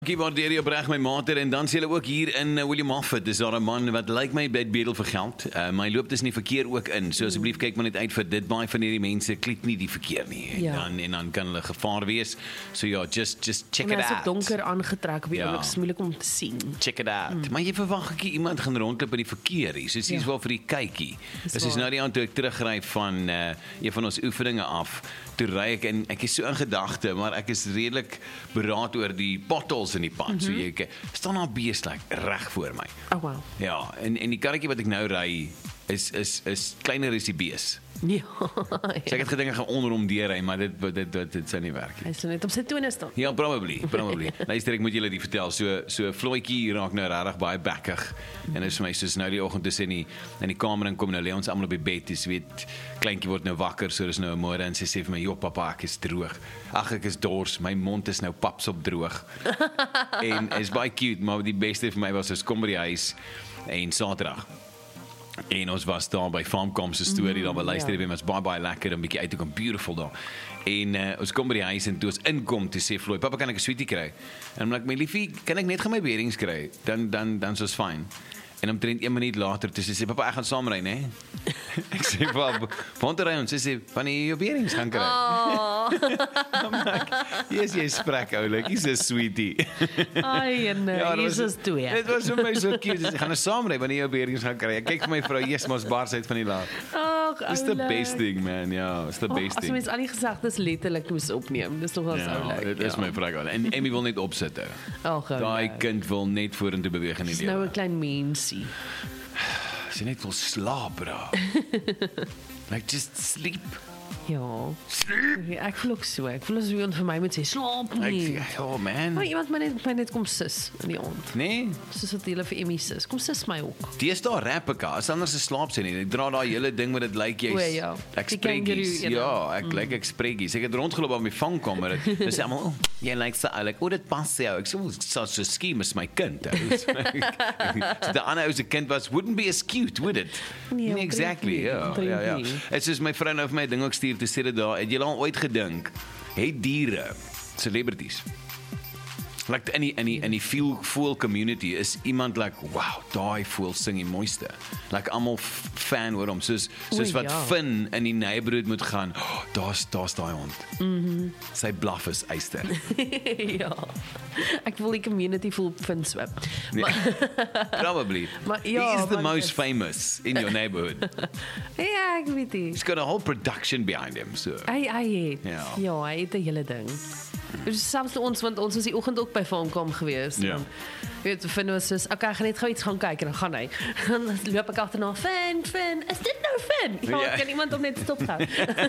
Dankie waardeer jy opreg my mater en dan sê hulle ook hier in William Moffat is daar 'n man wat lyk my by bedel vir geld. Maar hy loop dus in die verkeer ook in. So asseblief kyk maar net uit vir dit. Baie van hierdie mense klik nie die verkeer nie. Ja. En dan kan hulle gevaar wees. So ja, just check En it hy is ook out. donker aangetrek op die Ja. oomblik, is moeilik om te sien. Check it out. Maar jy verwag ek iemand gaan rondloop in die verkeer hier. Soos iets waar vir die kykie. Dis is waar. nou die aand toe ek terugry van een van ons oefeninge af. Toe ry ek en ek is so in gedagte, maar ek is redelik beraad oor die potholes in die pad. So jy staan daar bees reg voor my. Oh wow. Ja, en die karretjie wat ek nou ry is kleiner as die bees. Ja. So ek het gedink ek gaan onder hom deurry, maar dit sou nie werk nie. Hy is net op sy tone staan. Ja, probably. Luister, ek moet julle die vertel. So Floetjie raak nou regtig baie bekkig. En dit is vir my soos nou die oggend tussen in die kamer en kom nou lê ons almal op die bed. Dis weet kleintjie word nou wakker, so dis nou 'n môre en sy sê vir my, "Jo pappa, ek is droog. Ag, ek is dors. My mond is nou papsop droog." En is baie cute, maar die beste vir my was ons kom by die huis en Saterdag. En ons was daar by Farmcom se storie daar by luister jy was baie lekker en bietjie uit te kom, beautiful daar. En ons kom by die huis en toe ons inkom toe sê Floyd, "Pappa, kan ek 'n sweetie kry?" En I'm like, "My liefie, kan ek net gaan my beerings kry? Dan so's fyn." En omtrent 1 minuut later toe sê, "Pappa, ek gaan saam ry, né?" Ek sê, "Want ry ons?" Sy sê, "Wanneer jy jou beerings gaan kry." Oh. I'm like, "Yes, jy sprek oulik, jy's 'n sweetie." Ai en Ja, dit was- Jesus toe. Dit was vir my so cute. Sy gaan nou saam ry wanneer jy jou beerings gaan kry. Ek kyk vir my vrou, "Yes, mos bars uit van die lag." Ag, It's the best thing, man. Ja, it's the best As thing. mens al die gesegdes letterlik moes opneem, dis nog wel Ja, oulik. dit is my vrou. En Amy wil net opsit. Ag, Daai kind wil net vorentoe beweeg in die Dis nou lewe. 'n klein mensie. Sy net wil slaap, bro. Like just sleep. Ja. Ek voel ook so. Ek voel as iemand vir my moet sê slaap nie. Oh man. Maar iemand my net kom sus in die aand. Nee, Soos wat hulle vir Emmy sus. Kom sus my ook. dis daar replika. As anders 'n slaap sy nie. Ek dra daai hele ding wat dit lyk jy's. O, ja. Ek Die spreekies. kangaroo, Ja, ek lyk ek spreekies. Ek het rondgeloop op my vangkamer. Dis almal, "Oh, jy lyk so oulik. O, dit pas jou." Ek sê, "Such a scheme is my kind." So die ander ou se kind wouldn't be as cute, would it? Nee, Exactly. Ja. omtrent nie. Dit is my vrou nou vir my 'n ding ook stuur te sê dit daar. Het jy al ooit gedink het diere, celebrities like in die voel community is iemand like wow, daai voel sing die mooiste. Like almal fan oor hom. Soos wat ja. Finn in die neighborhood moet gaan. Oh, daar's daai hond. Sy blaf is eyster. Ja. Ek wil die community voel vind swip. Probably. Maar ja, He is the want most is- famous in your neighborhood. Ja, ek weet nie. He's got a whole production behind him. So. Hy het. Ja. Ja, hy het 'n hele ding. Dus selfs ons, want ons was die oggend ook by Farmcom gewees. Ja. En, weet, Finn was soos, okay, ek gaan net gou iets gaan kyk en dan gaan hy. Dan loop ek agterna, Finn, is dit nou Finn? Ja, Ja. kan iemand om net stop hou.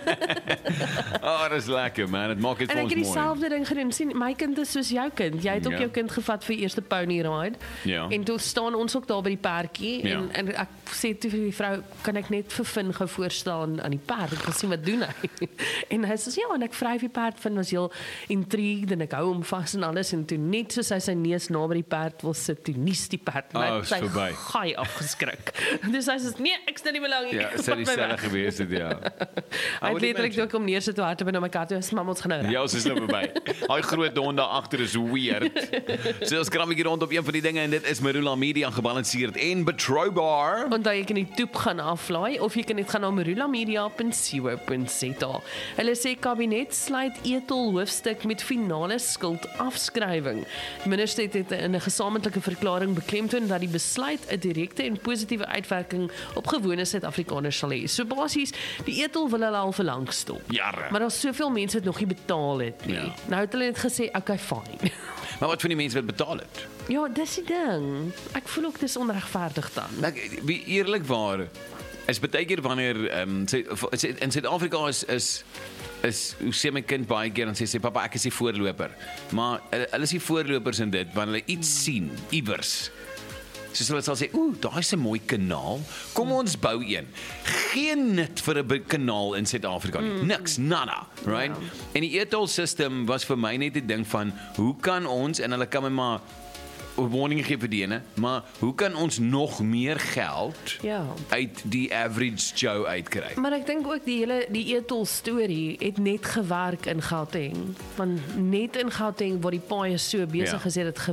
Oh, dat is lekker man. Dit maak dit En vir ek ons het mooi. dieselfde ding gedoen. Sien, my kind is soos jou kind. Jy het ook Ja. jou kind gevat vir die eerste pony ride. Ja. En toe staan ons ook daar by die perdjie Ja. en ek sê toe vir die vrou, kan ek net vir Finn gou voorstaan aan die perd? Ek wil sien wat doen hy. En hy sê ja, en ek vryf die perd. Finn was heel intrigued en ek hou hom vas en alles en toe net soos hy sy neus na by die perd wil sit, toe nies die perd en hy Oh, het is sy verby. gaai afgeskrik. Dus hy sê nee, ek stel nie belang nie. Ja, Vat sou my dieselfde weg. gewees het, ja. Hy het letterlik toe kom neersit toe hardop en na my kat toe, "Mam, ons gaan nou ry." Ja, ons is nou verby. Daai groot hond daar agter is weird. So ons kram hier rond op een van die dinge en dit is Marula Media gebalanseerd en betroubaar. Onthou jy kan die toep gaan aflaai of jy kan net gaan na marulamedia.co.za. Hulle sê kabinet sluit Etol hoofstuk met finale skuldafskrywing. Die minister het in 'n gesamentlike verklaring beklemtoon dat die besluit 'n direkte en positiewe uitwerking op gewone Suid-Afrikaners sal hê. So basies, die Etol wil hulle al vir lank stop. Jare. Maar daar's soveel mense wat nog nie betaal het nie. Ja. Nou het hulle net gesê, okay, fine. Maar wat van die mense wat betaal het? Ja, dis die ding. Ek voel ook dis onregverdig dan. Like, wie eerlikwaar is baie keer wanneer in Suid-Afrika is hoe sê my kind baie keer en sê pappa ek is die voorloper. Maar hulle is die voorlopers in dit wanneer hulle iets sien iewers. Soos hulle sal sê, daar is 'n mooi kanaal. Kom ons bou een. Geen nut vir 'n kanaal in Suid-Afrika nie. Niks, nada, right? Ja. En die e-toll system was vir my net 'n ding van hoe kan ons en hulle kan my maar 'n warning gee vir die ene, maar hoe kan ons nog meer geld Ja. uit die average Joe uitkry? Maar ek dink ook die etol storie het net gewerk in Gauteng. Want net in Gauteng waar die paaie so besig Ja. is, het dit